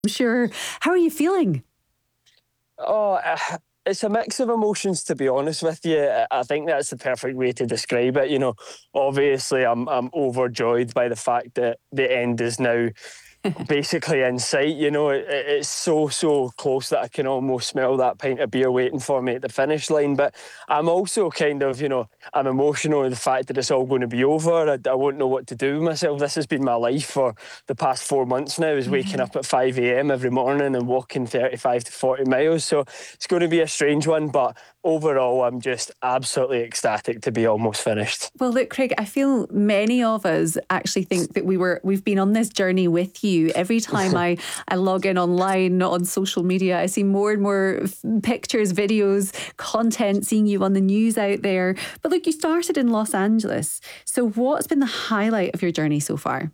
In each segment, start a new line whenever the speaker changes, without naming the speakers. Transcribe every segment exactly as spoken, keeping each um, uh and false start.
I'm sure. How are you feeling?
Oh, uh, it's a mix of emotions, to be honest with you. I I think that's the perfect way to describe it. You know, obviously, I'm I'm overjoyed by the fact that the end is now basically in sight. You know, it, it's so so close that I can almost smell that pint of beer waiting for me at the finish line. But I'm also kind of, you know, I'm emotional with the fact that it's all going to be over. I, I won't know what to do with myself. This has been my life for the past four months now, is waking
Yeah.
up at five a m every morning and walking thirty-five to forty miles. So it's going to be a strange one, but overall, I'm just absolutely ecstatic to be almost finished.
Well, look, Craig, I feel many of us actually think that we were we've been on this journey with you. Every time I, I log in online on social media, I see more and more f- pictures, videos, content, seeing you on the news out there. But look, you started in Los Angeles. So what's been the highlight of your journey so far?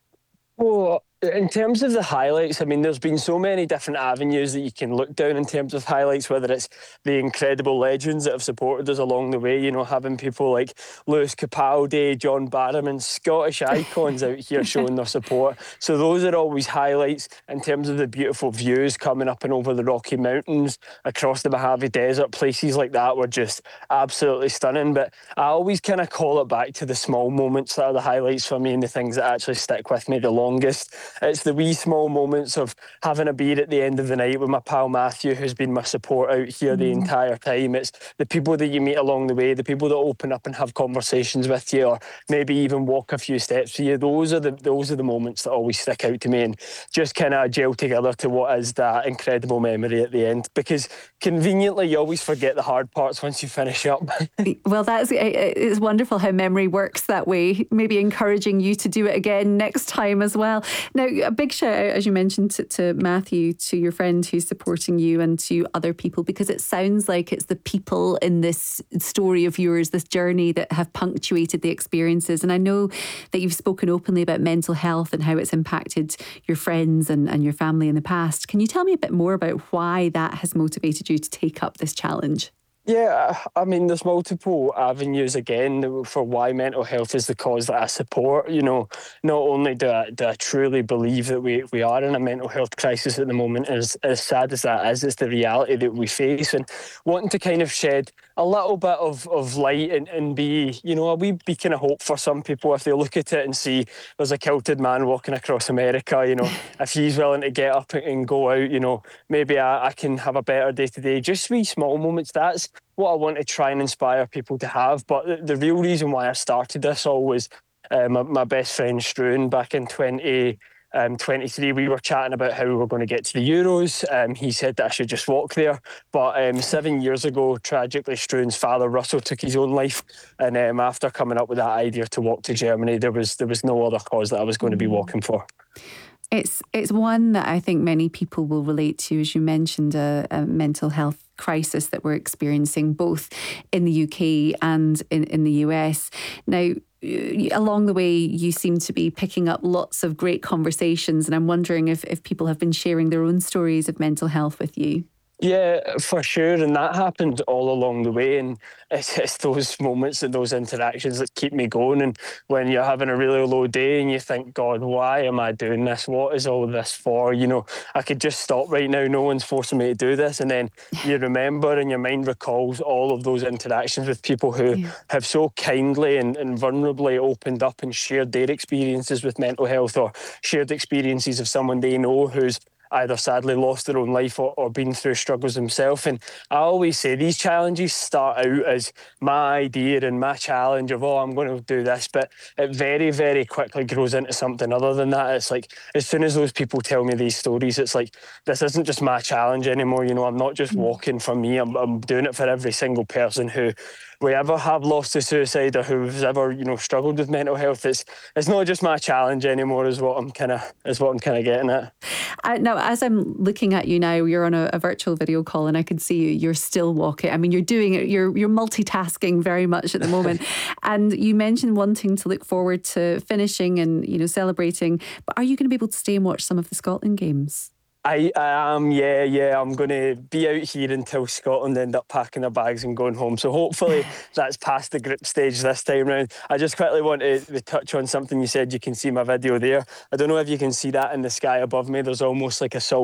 Well, in terms of the highlights, I mean, there's been so many different avenues that you can look down in terms of highlights, whether it's the incredible legends that have supported us along the way, you know, having people like Lewis Capaldi, John Barrowman, Scottish icons out here showing their support. So those are always highlights. In terms of the beautiful views coming up and over the Rocky Mountains, across the Mojave Desert, places like that were just absolutely stunning. But I always kind of call it back to the small moments that are the highlights for me and the things that actually stick with me the longest. It's the wee small moments of having a beer at the end of the night with my pal Matthew, who's been my support out here the
Mm.
entire time. It's the people that you meet along the way, the people that open up and have conversations with you, or maybe even walk a few steps with you. Those are the those are the moments that always stick out to me and just kind of gel together to what is that incredible memory at the end. Because conveniently, you always forget the hard parts once you finish up.
Well, that's it's wonderful how memory works that way. Maybe encouraging you to do it again next time as well. Now, a big shout out, as you mentioned, to, to Matthew, to your friend who's supporting you, and to other people, because it sounds like it's the people in this story of yours, this journey, that have punctuated the experiences. And I know that you've spoken openly about mental health and how it's impacted your friends and, and your family in the past. Can you tell me a bit more about why that has motivated you to take up this challenge?
Yeah, I mean, there's multiple avenues again for why mental health is the cause that I support. You know, not only do I, do I truly believe that we, we are in a mental health crisis at the moment, as, as sad as that is, it's the reality that we face, and wanting to kind of shed a little bit of, of light and, and be, you know, a wee beacon of hope for some people if they look at it and see there's a kilted man walking across America, you know, if he's willing to get up and go out, you know, maybe I, I can have a better day today. Just wee small moments. That's what I want to try and inspire people to have. But the, the real reason why I started this all was uh, my, my best friend Struan back in twenty twenty-three. We were chatting about how we were going to get to the Euros. Um, he said that I should just walk there. But um, seven years ago, tragically, Struan's father, Russell, took his own life. And um, after coming up with that idea to walk to Germany, there was there was no other cause that I was going to be
Mm.
walking for.
It's it's one that I think many people will relate to, as you mentioned, a, a mental health crisis that we're experiencing both in the U K and in, in the U S. Now, along the way, you seem to be picking up lots of great conversations, and I'm wondering if, if people have been sharing their own stories of mental health with you.
Yeah, for sure. And that happened all along the way. And it's, it's those moments and those interactions that keep me going. And when you're having a really low day and you think, God, why am I doing this? What is all this for? You know, I could just stop right now. No one's forcing me to do this. And then you remember and your mind recalls all of those interactions with people who
Yeah.
have so kindly and, and vulnerably opened up and shared their experiences with mental health, or shared experiences of someone they know who's either sadly lost their own life, or, or been through struggles themselves. And I always say these challenges start out as my idea and my challenge of, oh, I'm going to do this, but it very, very quickly grows into something other than that. It's like, as soon as those people tell me these stories, it's like, this isn't just my challenge anymore. You know, I'm not just
Mm.
walking for me, I'm, I'm doing it for every single person who we ever have lost to suicide, or who's ever, you know, struggled with mental health. It's it's not just my challenge anymore, is what I'm kind of is what I'm kind of getting at.
Uh, now, as I'm looking at you now, you're on a, a virtual video call, and I can see you. You're still walking. I mean, you're doing it. You're you're multitasking very much at the moment. And you mentioned wanting to look forward to finishing and, you know, celebrating. But are you going to be able to stay and watch some of the Scotland games?
I, I am, yeah, yeah. I'm going to be out here until Scotland end up packing their bags and going home. So hopefully that's past the grip stage this time round. I just quickly want to, to touch on something you said. You can see my video there. I don't know if you can see that in the sky above me. There's almost like a silver